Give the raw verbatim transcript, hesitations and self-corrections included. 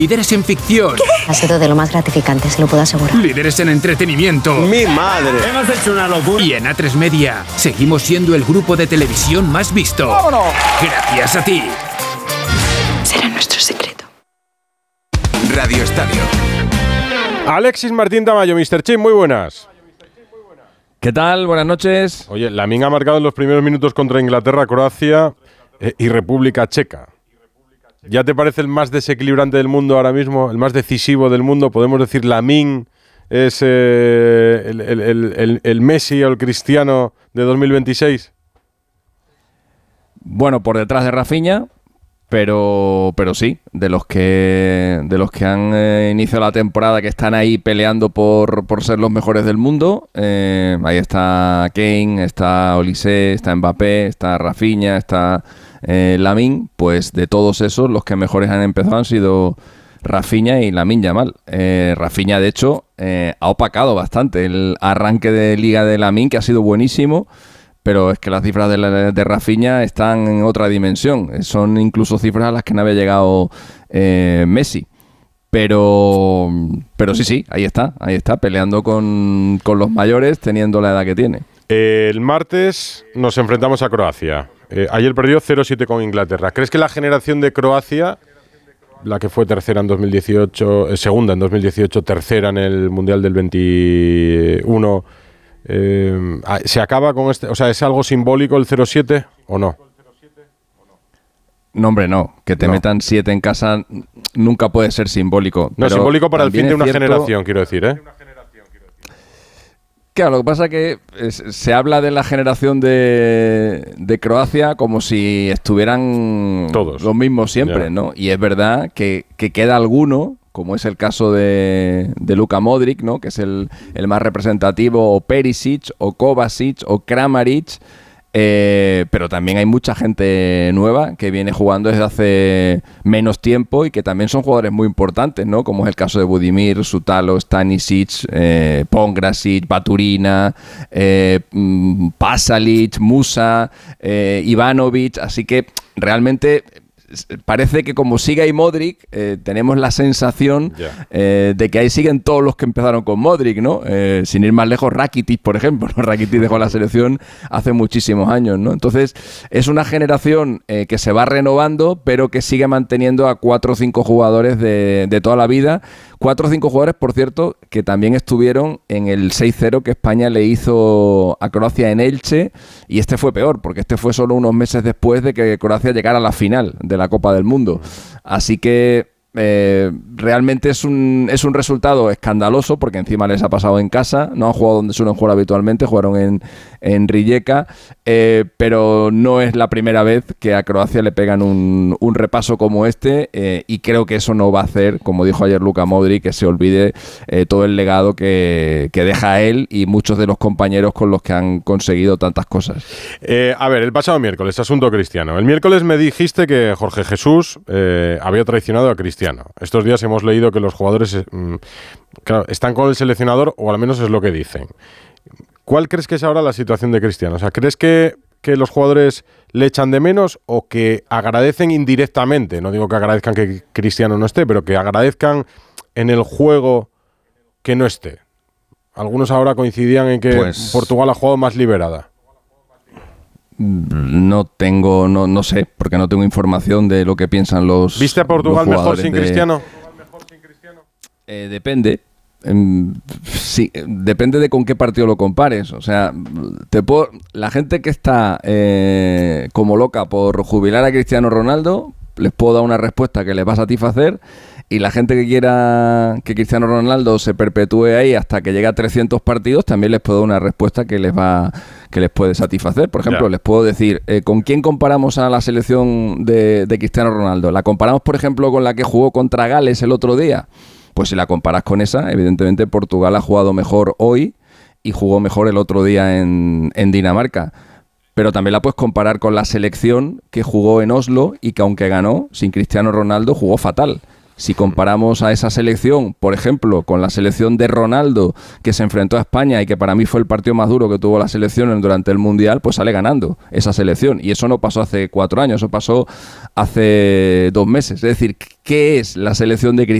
Líderes en ficción. ¿Qué? Ha sido de lo más gratificante, se lo puedo asegurar. Líderes en entretenimiento. ¡Mi madre! Hemos hecho una locura. Y en A tres Media seguimos siendo el grupo de televisión más visto. ¡Vámonos! Gracias a ti. Será nuestro secreto. Radio Estadio. Alexis Martín Tamayo, mister Chip, muy buenas. ¿Qué tal? Buenas noches. Oye, Lamine ha marcado en los primeros minutos contra Inglaterra, Croacia eh, y República Checa. ¿Ya te parece el más desequilibrante del mundo ahora mismo? ¿El más decisivo del mundo? ¿Podemos decir Lamine es eh, el, el, el, el, el Messi o el Cristiano de dos mil veintiséis? Bueno, por detrás de Rafinha, pero pero sí, de los que de los que han eh, iniciado la temporada, que están ahí peleando por, por ser los mejores del mundo. Eh, ahí está Kane, está Olise, está Mbappé, está Rafinha, está eh, Lamine. Pues de todos esos, los que mejores han empezado han sido Rafinha y Lamine Yamal. Eh, Rafinha, de hecho, eh, ha opacado bastante el arranque de liga de Lamine, que ha sido buenísimo. Pero es que las cifras de, la, de Rafinha están en otra dimensión. Son incluso cifras a las que no había llegado eh, Messi. Pero pero sí, sí, ahí está. Ahí está, peleando con, con los mayores, teniendo la edad que tiene. Eh, el martes nos enfrentamos a Croacia. Eh, ayer perdió cero siete con Inglaterra. ¿Crees que la generación de Croacia, la que fue tercera en dos mil dieciocho, eh, segunda en dos mil dieciocho, tercera en el Mundial del veintiuno... Eh, ¿se acaba con este? O sea, ¿es algo simbólico el cero siete o no? No, hombre, no. Que te no. metan siete en casa nunca puede ser simbólico. No, pero simbólico para el fin de una cierto, generación, quiero decir, ¿eh? Claro, lo que pasa es que es, se habla de la generación de, de Croacia como si estuvieran todos los mismos siempre, yeah. ¿no? Y es verdad que, que queda alguno, como es el caso de, de Luka Modric, ¿no? Que es el, el más representativo, o Perisic, o Kovacic, o Kramaric, eh, pero también hay mucha gente nueva que viene jugando desde hace menos tiempo y que también son jugadores muy importantes, ¿no? Como es el caso de Budimir, Sutalo, Stanisic, eh, Pongrasic, Baturina, eh, Pasalic, Musa, eh, Ivanovic, así que realmente parece que como sigue ahí Modric, eh, tenemos la sensación yeah. eh, de que ahí siguen todos los que empezaron con Modric, ¿no? Eh, sin ir más lejos, Rakitic, por ejemplo, ¿no? Rakitic dejó la selección hace muchísimos años, ¿no? Entonces, es una generación eh, que se va renovando, pero que sigue manteniendo a cuatro o cinco jugadores de, de toda la vida. Cuatro o cinco jugadores, por cierto, que también estuvieron en el seis cero que España le hizo a Croacia en Elche, y este fue peor, porque este fue solo unos meses después de que Croacia llegara a la final de la Copa del Mundo. Así que eh, realmente es un, es un resultado escandaloso, porque encima les ha pasado en casa, no han jugado donde suelen jugar habitualmente, jugaron en, en Rijeka, eh, pero no es la primera vez que a Croacia le pegan un, un repaso como este, eh, y creo que eso no va a hacer, como dijo ayer Luka Modric, que se olvide eh, todo el legado que, que deja él y muchos de los compañeros con los que han conseguido tantas cosas. Eh, a ver, el pasado miércoles, asunto Cristiano. El miércoles me dijiste que Jorge Jesús eh, había traicionado a Cristiano. Estos días hemos leído que los jugadores mm, claro, están con el seleccionador, o al menos es lo que dicen. ¿Cuál crees que es ahora la situación de Cristiano? O sea, ¿crees que, que los jugadores le echan de menos o que agradecen indirectamente? No digo que agradezcan que Cristiano no esté, pero que agradezcan en el juego que no esté. Algunos ahora coincidían en que pues Portugal ha jugado más liberada. No tengo, no, no sé, porque no tengo información de lo que piensan los ¿Viste a Portugal mejor sin de, Cristiano? Eh, depende. Eh, sí, depende de con qué partido lo compares. O sea, te puedo, la gente que está eh, como loca por jubilar a Cristiano Ronaldo, les puedo dar una respuesta que les va a satisfacer. Y la gente que quiera que Cristiano Ronaldo se perpetúe ahí hasta que llegue a trescientos partidos, también les puedo dar una respuesta que les va que les puede satisfacer. Por ejemplo, yeah. les puedo decir, eh, ¿con quién comparamos a la selección de, de Cristiano Ronaldo? ¿La comparamos, por ejemplo, con la que jugó contra Gales el otro día? Pues si la comparas con esa, evidentemente Portugal ha jugado mejor hoy y jugó mejor el otro día en, en Dinamarca. Pero también la puedes comparar con la selección que jugó en Oslo y que, aunque ganó, sin Cristiano Ronaldo jugó fatal. Si comparamos a esa selección, por ejemplo, con la selección de Ronaldo, que se enfrentó a España y que para mí fue el partido más duro que tuvo la selección durante el Mundial, pues sale ganando esa selección. Y eso no pasó hace cuatro años, eso pasó hace dos meses. Es decir, ¿qué es la selección de Cristiano?